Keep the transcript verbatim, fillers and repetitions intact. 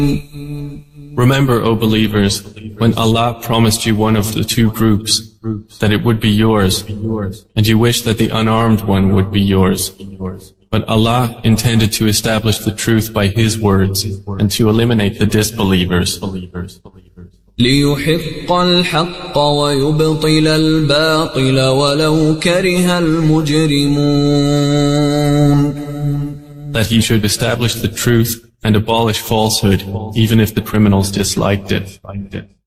Remember, O believers, when Allah promised you one of the two groups, that it would be yours, and you wish that the unarmed one would be yours. But Allah intended to establish the truth by His words, and to eliminate the disbelievers. ليحق الحق ويبطل الباطل ولو كره المجرمون. That He should establish the truth and abolish falsehood, even if the criminals disliked it.